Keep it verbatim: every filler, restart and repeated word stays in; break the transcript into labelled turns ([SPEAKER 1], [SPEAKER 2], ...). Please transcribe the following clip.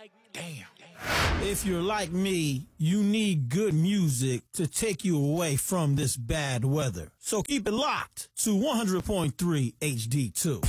[SPEAKER 1] Damn.
[SPEAKER 2] If you're like me, you need good music to take you away from this bad weather. So keep it locked to one hundred point three H D two.